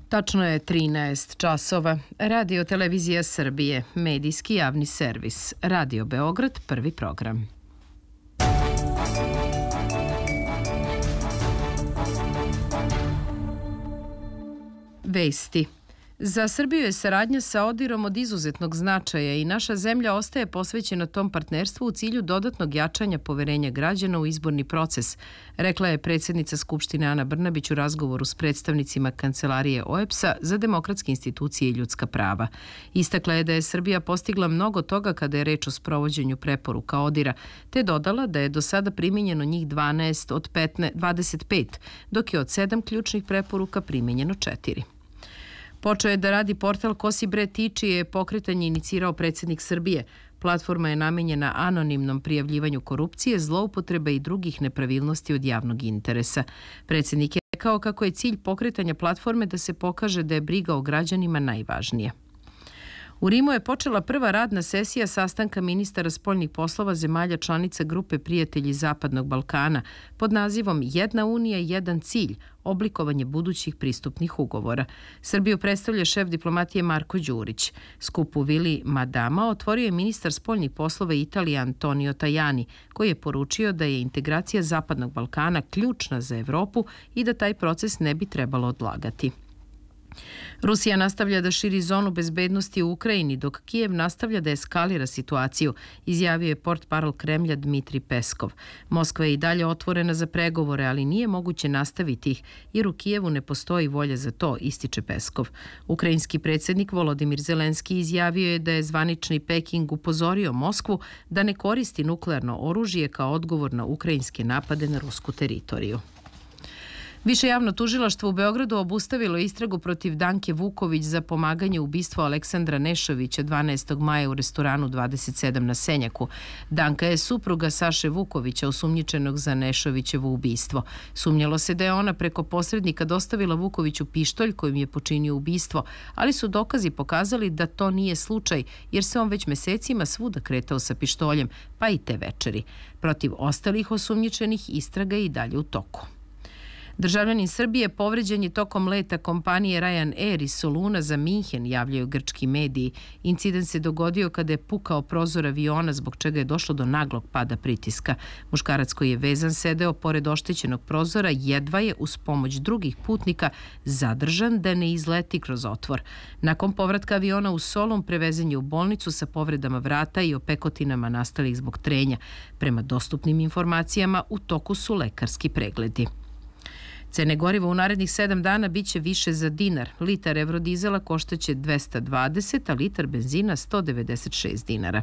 Tačno je 13 časova. Radio Televizija Srbije, medijski javni servis. Radio Beograd, prvi program. Vesti. Za Srbiju je saradnja sa ODIR-om od izuzetnog značaja i naša zemlja ostaje posvećena tom partnerstvu u cilju dodatnog jačanja poverenja građana u izborni proces, rekla je predsjednica Skupštine Ana Brnabić u razgovoru s predstavnicima Kancelarije OEBS-a za demokratske institucije i ljudska prava. Istakla je da je Srbija postigla mnogo toga kada je reč o sprovođenju preporuka ODIR-a, te dodala da je do sada primijenjeno njih 12 od 25, dok je od 7 ključnih preporuka primijenjeno 4. Počeo je da radi portal Ko si bre ti, čije je pokretanje inicirao predsjednik Srbije. Platforma je namenjena anonimnom prijavljivanju korupcije, zloupotrebe i drugih nepravilnosti od javnog interesa. Predsjednik je rekao kako je cilj pokretanja platforme da se pokaže da je briga o građanima najvažnija. U Rimu je počela prva radna sesija sastanka ministara spoljnih poslova zemalja članica grupe Prijatelji Zapadnog Balkana pod nazivom Jedna unija, jedan cilj, oblikovanje budućih pristupnih ugovora. Srbiju predstavlja šef diplomatije Marko Đurić. Skup u vili Madama otvorio je ministar spoljnih poslova Italije Antonio Tajani, koji je poručio da je integracija Zapadnog Balkana ključna za Evropu i da taj proces ne bi trebalo odlagati. Rusija nastavlja da širi zonu bezbednosti u Ukrajini, dok Kijev nastavlja da eskalira situaciju, izjavio je portparol Kremlja Dmitri Peskov. Moskva je i dalje otvorena za pregovore, ali nije moguće nastaviti ih, jer u Kijevu ne postoji volja za to, ističe Peskov. Ukrajinski predsjednik Volodimir Zelenski izjavio je da je zvanični Peking upozorio Moskvu da ne koristi nuklearno oružje kao odgovor na ukrajinske napade na rusku teritoriju. Više javno tužilaštvo u Beogradu obustavilo istragu protiv Danke Vuković za pomaganje u ubistvu Aleksandra Nešovića 12. maja u restoranu 27 na Senjaku. Danka je supruga Saše Vukovića, osumnjičenog za Nešovićevo ubistvo. Sumnjalo se da je ona preko posrednika dostavila Vukoviću pištolj kojim je počinio ubistvo, ali su dokazi pokazali da to nije slučaj, jer se on već mesecima svuda kretao sa pištoljem, pa i te večeri. Protiv ostalih osumnjičenih istraga je i dalje u toku. Državljanin Srbije povređen je tokom leta kompanije Ryanair iz Soluna za Minhen, javljaju grčki mediji. Incident se dogodio kada je pukao prozor aviona, zbog čega je došlo do naglog pada pritiska. Muškarac koji je vezan sedeo pored oštećenog prozora jedva je uz pomoć drugih putnika zadržan da ne izleti kroz otvor. Nakon povratka aviona u Solun prevezen je u bolnicu sa povredama vrata i opekotinama nastalih zbog trenja. Prema dostupnim informacijama u toku su lekarski pregledi. Cene goriva u narednih 7 dana biće više za dinar. Litar evrodizela koštaće 220, a litar benzina 196 dinara.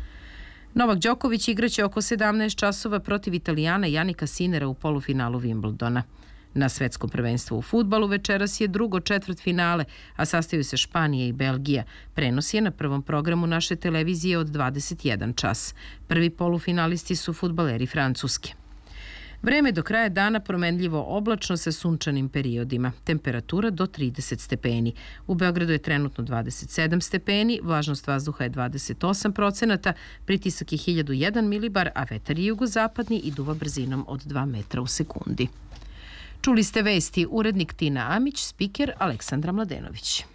Novak Đoković igraće oko 17 časova protiv Italijana Janika Sinera u polufinalu Wimbledona. Na svetskom prvenstvu u fudbalu večeras je drugo četvrtfinale, a sastaju se Španija i Belgija. Prenos je na prvom programu naše televizije od 21 čas. Prvi polufinalisti su fudbaleri Francuske. Vreme do kraja dana promenljivo oblačno sa sunčanim periodima. Temperatura do 30 stepeni. U Beogradu je trenutno 27 stepeni, vlažnost vazduha je 28%, pritisak je 1001 milibar, a vetar je jugozapadni i duva brzinom od 2 metra u sekundi. Čuli ste vesti, urednik Tina Amić, spiker Aleksandra Mladenović.